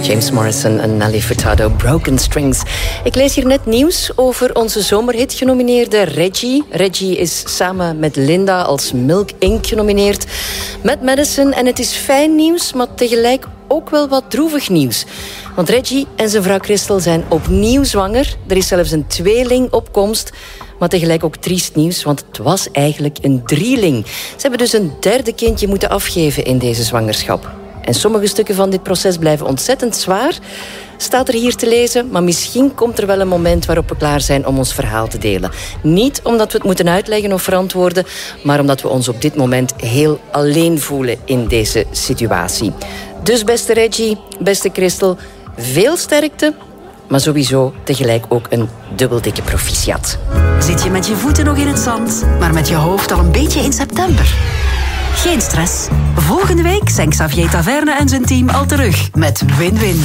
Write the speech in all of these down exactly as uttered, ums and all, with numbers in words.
James Morrison en Nelly Furtado, Broken Strings. Ik lees hier net nieuws over onze zomerhit genomineerde Reggie. Reggie is samen met Linda als Milk Incorporated genomineerd met Madison. En het is fijn nieuws, maar tegelijk ook wel wat droevig nieuws. Want Reggie en zijn vrouw Crystal zijn opnieuw zwanger. Er is zelfs een tweeling op komst. Maar tegelijk ook triest nieuws, want het was eigenlijk een drieling. Ze hebben dus een derde kindje moeten afgeven in deze zwangerschap. En sommige stukken van dit proces blijven ontzettend zwaar. Staat er hier te lezen, maar misschien komt er wel een moment waarop we klaar zijn om ons verhaal te delen. Niet omdat we het moeten uitleggen of verantwoorden, maar omdat we ons op dit moment heel alleen voelen in deze situatie. Dus beste Reggie, beste Crystal, veel sterkte, maar sowieso tegelijk ook een dubbeldikke proficiat. Zit je met je voeten nog in het zand, maar met je hoofd al een beetje in september? Geen stress. Volgende week zijn Xavier Taverne en zijn team al terug met Win-Win.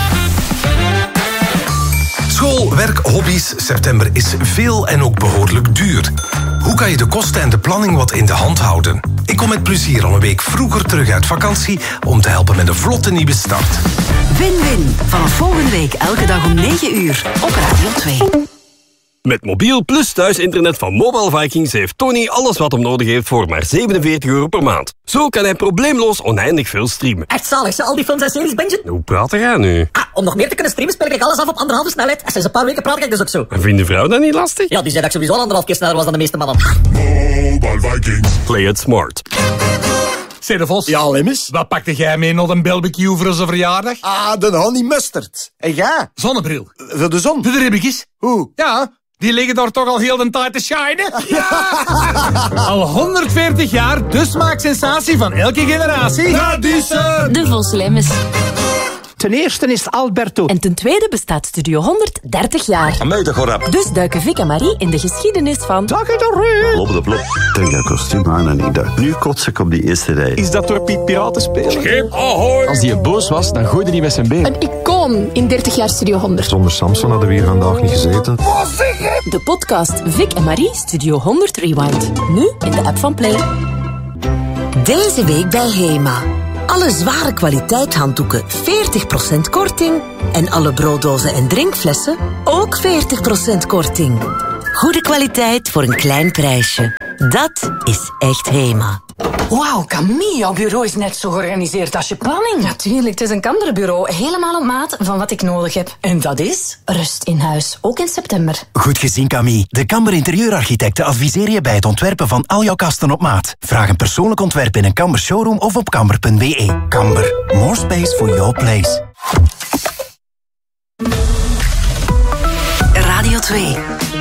School, werk, hobby's. September is veel en ook behoorlijk duur. Hoe kan je de kosten en de planning wat in de hand houden? Ik kom met plezier al een week vroeger terug uit vakantie om te helpen met een vlotte nieuwe start. Win-Win. Vanaf volgende week elke dag om negen uur op Radio twee. Met mobiel plus thuisinternet van Mobile Vikings heeft Tony alles wat hem nodig heeft voor maar zevenenveertig euro per maand. Zo kan hij probleemloos oneindig veel streamen. Echt zalig, ze al die films en series bingen. Hoe praat jij nu? Ah, om nog meer te kunnen streamen speel ik alles af op anderhalve snelheid. En sinds een paar weken praat ik dus ook zo. En vindt de vrouw dat niet lastig? Ja, die zei dat ik sowieso al anderhalf keer sneller was dan de meeste mannen. Mobile Vikings. Play it smart. Zeg de Vos. Ja, Lemmis? Wat pakte jij mee naar een barbecue voor onze verjaardag? Ah, de honey mustard. En jij? Zonnebril. Voor de zon. De ribbetjes. Hoe? Ja, die liggen daar toch al heel de tijd te shinen? Ja! Al honderdveertig jaar de smaaksensatie van elke generatie. Ja, dus... Uh... De Vos Lemmis. Ten eerste is het Alberto. En ten tweede bestaat Studio honderddertig jaar. Amai, dat gaat rap. Dus duiken Vic en Marie in de geschiedenis van... Dag je erin. Plop de plop. Trek dat kostuum aan en ik dacht, nu kots ik op die eerste rij. Is dat door Piet Piraten spelen? Schip ahoy! Als die boos was, dan gooide hij met zijn been. Een icoon in dertig jaar Studio honderd. Zonder Samson hadden we hier vandaag niet gezeten. De podcast Vic en Marie Studio honderd Rewind. Nu in de app van Play. Deze week bij Hema. Alle zware kwaliteit handdoeken veertig procent korting. En alle brooddozen en drinkflessen ook veertig procent korting. Goede kwaliteit voor een klein prijsje. Dat is echt Hema. Wauw, Camille, jouw bureau is net zo georganiseerd als je planning. Natuurlijk, het is een Kamberbureau. Helemaal op maat van wat ik nodig heb. En dat is? Rust in huis, ook in september. Goed gezien, Camille. De Kamber Interieurarchitecten adviseren je bij het ontwerpen van al jouw kasten op maat. Vraag een persoonlijk ontwerp in een Kamber showroom of op kamber punt b e. Kamber, more space for your place. Radio twee.